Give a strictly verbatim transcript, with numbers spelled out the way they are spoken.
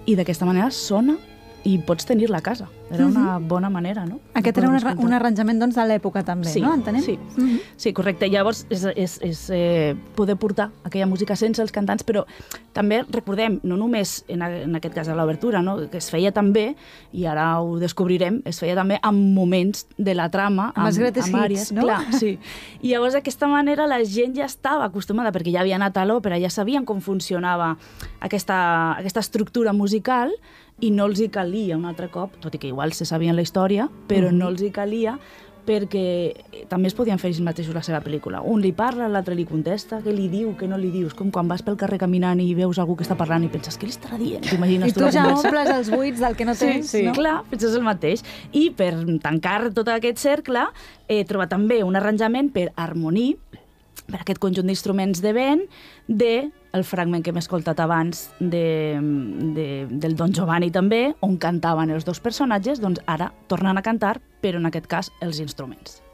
i d'aquesta manera sona i pots tenir-la a casa. Era una bona manera, no? Aquest era un, un arranjament doncs, de l'època també, sí, no? Entenem? Sí, uh -huh. sí, correcte. Llavors és, és, és eh, poder portar aquella música sense els cantants, però també recordem, no només en, en aquest cas a l'obertura, no? Que es feia també, i ara ho descobrirem, es feia també en moments de la trama, amb, amb, amb àrees, no? Clar, sí. I llavors d'aquesta manera la gent ja estava acostumada, perquè ja havia anat a l'òpera, ja sabien com funcionava aquesta, aquesta estructura musical, i no els hi calia un altre cop, tot i que igual se sabien la història, però mm. no els hi calia perquè també es podien fer ells mateixos la seva pel·lícula. Un li parla, l'altre li contesta, què li diu, què no li dius, com quan vas pel carrer caminant i veus algú que està parlant i penses, què li estarà dient? I tu ja omples els buits del que no tens, sí, sí, no? Clar, penses el mateix. I per tancar tot aquest cercle, he trobat també un arranjament per harmoní, per aquest conjunt d'instruments de vent, de el fragment que hem escoltat abans de, de, del Don Giovanni també, on cantaven els dos personatges, doncs ara tornen a cantar, però en aquest cas els instruments.